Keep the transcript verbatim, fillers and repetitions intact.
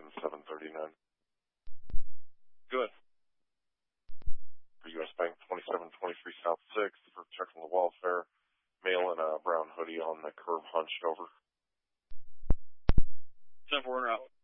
seven thirty-nine. Good. For U S Bank twenty-seven twenty-three South sixth for checking the welfare. Male in a brown hoodie on the curb hunched over. ten four, out.